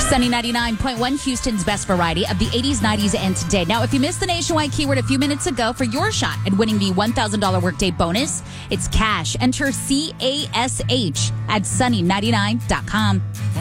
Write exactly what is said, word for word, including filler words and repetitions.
Sunny ninety-nine point one, Houston's best variety of the eighties, nineties, and today. Now, if you missed the nationwide keyword a few minutes ago, for your shot at winning the one thousand dollars workday bonus, it's cash. Enter C A S H at sunny ninety-nine dot com.